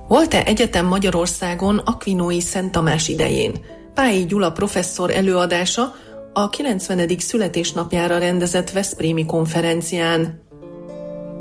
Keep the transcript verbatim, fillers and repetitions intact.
Volt-e egyetem Magyarországon Aquinói Szent Tamás idején? Pályi Gyula professzor előadása a kilencvenedik születésnapjára rendezett veszprémi konferencián.